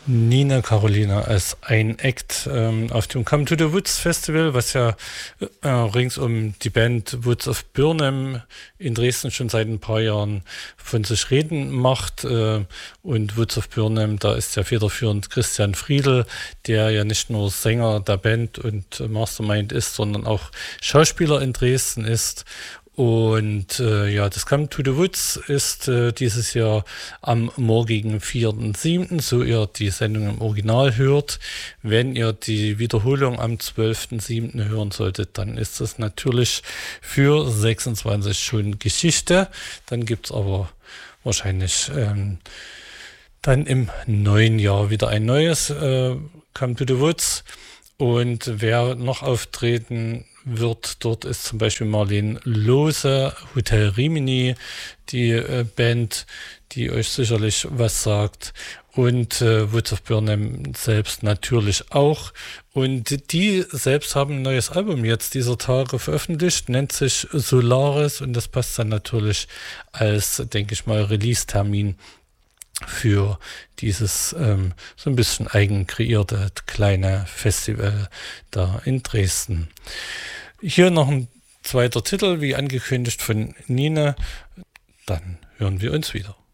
Nina Carolina als ein Act auf dem Come to the Woods Festival, was ja rings um die Band Woods of Burnham in Dresden schon seit ein paar Jahren von sich reden macht. Und Woods of Burnham, da ist ja federführend Christian Friedl, der ja nicht nur Sänger der Band und Mastermind ist, sondern auch Schauspieler in Dresden ist. Und das Come to the Woods ist dieses Jahr am morgigen 4.7., so ihr die Sendung im Original hört. Wenn ihr die Wiederholung am 12.7. hören solltet, dann ist das natürlich für 26 schon Geschichte. Dann gibt's aber wahrscheinlich dann im neuen Jahr wieder ein neues Come to the Woods. Und wer noch auftreten wird, dort ist zum Beispiel Marlene Lohse, Hotel Rimini, die Band, die euch sicherlich was sagt. Und Woods of Burnham selbst natürlich auch. Und die selbst haben ein neues Album jetzt dieser Tage veröffentlicht, nennt sich Solaris. Und das passt dann natürlich als, denke ich mal, Release-Termin für dieses so ein bisschen eigen kreierte kleine Festival da in Dresden. Hier noch ein zweiter Titel, wie angekündigt von Nina. Dann hören wir uns wieder.